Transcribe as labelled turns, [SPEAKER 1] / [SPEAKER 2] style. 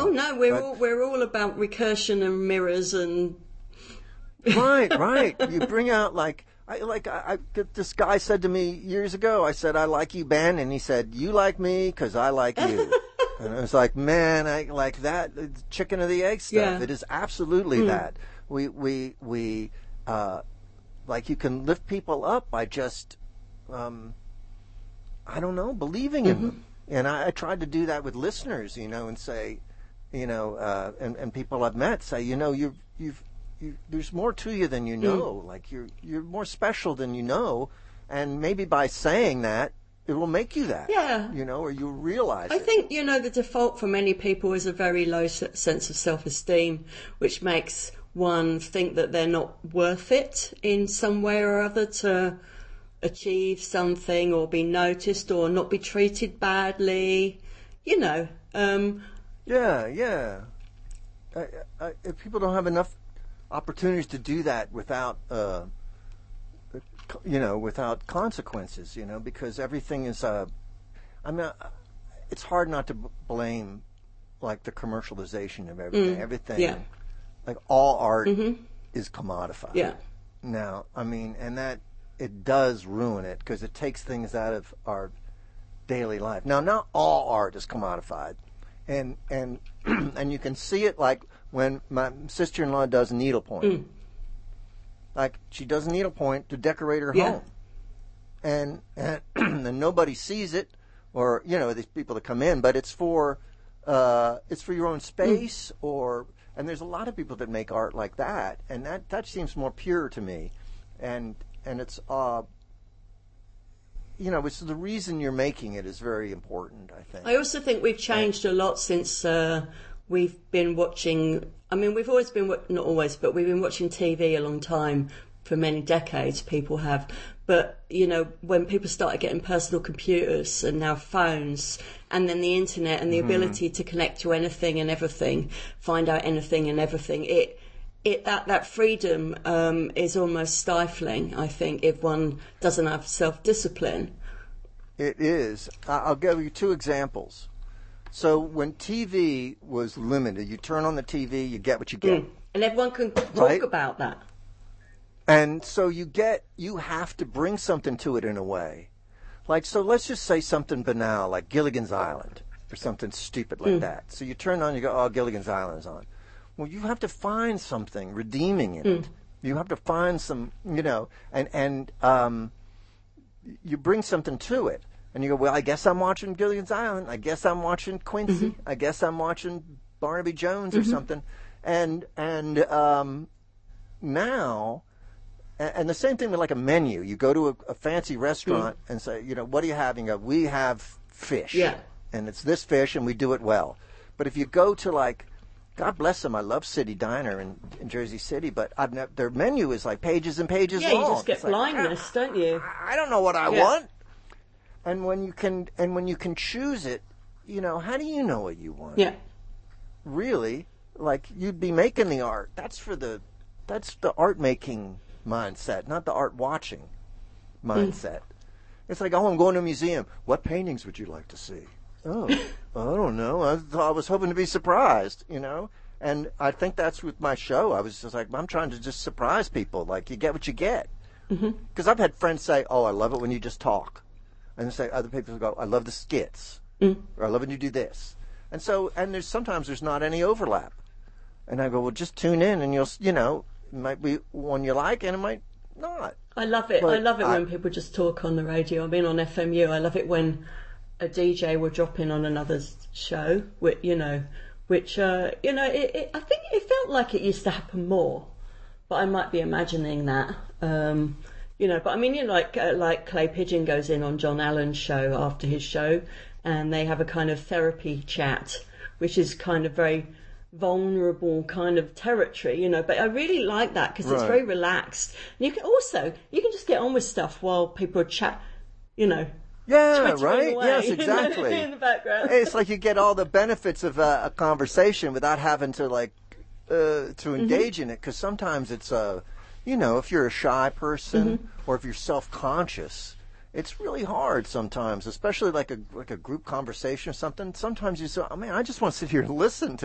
[SPEAKER 1] Oh no, we're all about recursion and mirrors and.
[SPEAKER 2] Right. You bring out this guy said to me years ago. I said, "I like you, Ben," and he said, "You like me because I like you." And I was like, "Man, I like that chicken or the egg stuff."
[SPEAKER 1] Yeah.
[SPEAKER 2] It is absolutely that. We like you can lift people up by just, I don't know, believing in them. And I tried to do that with listeners, and say, and people I've met say, there's more to you than you know. Like you're more special than you know, and maybe by saying that, it will make you that.
[SPEAKER 1] Yeah.
[SPEAKER 2] Or you realize.
[SPEAKER 1] I think the default for many people is a very low sense of self-esteem, which makes one think that they're not worth it in some way or other to achieve something or be noticed or not be treated badly.
[SPEAKER 2] Yeah. If people don't have enough opportunities to do that without without consequences, because everything is it's hard not to blame like the commercialization of everything. Everything, like all art is commodified.
[SPEAKER 1] Yeah.
[SPEAKER 2] Now, and that it does ruin it because it takes things out of our daily life. Now, not all art is commodified, and and you can see it like when my sister-in-law does needlepoint. Like she does needlepoint to decorate her home, and and nobody sees it, or these people that come in, but it's for your own space, and there's a lot of people that make art like that, and that seems more pure to me, and it's it's the reason you're making it is very important, I think.
[SPEAKER 1] I also think we've changed a lot since we've been watching. We've always been, not always, but we've been watching TV a long time, for many decades, people have. But, when people started getting personal computers and now phones and then the internet and the ability to connect to anything and everything, find out anything and everything, that freedom is almost stifling, I think, if one doesn't have self-discipline.
[SPEAKER 2] It is. I'll give you two examples. So when TV was limited, you turn on the TV, you get what you get.
[SPEAKER 1] And everyone can talk about that.
[SPEAKER 2] And so you have to bring something to it in a way. Like, so let's just say something banal, like Gilligan's Island, or something stupid like that. So you turn on, you go, oh, Gilligan's Island is on. Well, you have to find something redeeming in it. You have to find some, and you bring something to it. And you go, well, I guess I'm watching Gilligan's Island. I guess I'm watching Quincy. I guess I'm watching Barnaby Jones or something. And now, and the same thing with like a menu. You go to a fancy restaurant and say, what are you having? You go, we have fish.
[SPEAKER 1] Yeah.
[SPEAKER 2] And it's this fish and we do it well. But if you go to like, God bless them, I love City Diner in Jersey City, but their menu is like pages and pages long.
[SPEAKER 1] Yeah, you just get blindness, don't you?
[SPEAKER 2] I don't know what I want. And when you can choose it, how do you know what you want?
[SPEAKER 1] Yeah.
[SPEAKER 2] Really, like you'd be making the art. That's the art making mindset, not the art watching mindset. It's like, oh, I'm going to a museum. What paintings would you like to see? Oh, I don't know. I was hoping to be surprised, And I think that's with my show. I was just like, I'm trying to just surprise people. Like, you get what you get. Because I've had friends say, oh, I love it when you just talk. And say other people go, I love the skits, or I love when you do this, and sometimes there's not any overlap, and I go, well, just tune in, and you'll, it might be one you like, and it might not.
[SPEAKER 1] I love it. I love it when people just talk on the radio. I've been on FMU. I love it when a DJ will drop in on another's show, which I think it felt like it used to happen more, but I might be imagining that. But like Clay Pigeon goes in on John Allen's show after his show, and they have a kind of therapy chat, which is kind of very vulnerable kind of territory, But I really like that because it's very relaxed. And you can just get on with stuff while people chat,
[SPEAKER 2] Yeah, right.
[SPEAKER 1] Away,
[SPEAKER 2] yes, exactly.
[SPEAKER 1] In the background.
[SPEAKER 2] It's like you get all the benefits of a conversation without having to to engage in it, because sometimes it's if you're a shy person or if you're self-conscious, it's really hard sometimes, especially like a group conversation or something. Sometimes you say, I just want to sit here and listen to